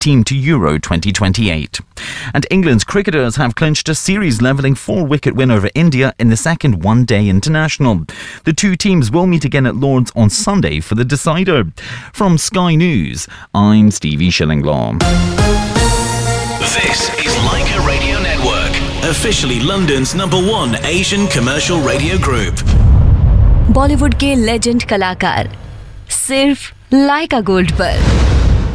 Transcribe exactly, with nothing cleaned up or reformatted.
team to Euro twenty twenty-eight. And England's cricketers have clinched a series-levelling four-wicket win over India in the second one-day international. The two teams will meet again at Lord's on Sunday for the decider. From Sky News, I'm Stevie Shillinglaw. This is Leica Radio Network, officially London's number one Asian commercial radio group. Bollywood के legend कलाकार सिर्फ लाइका gold पर।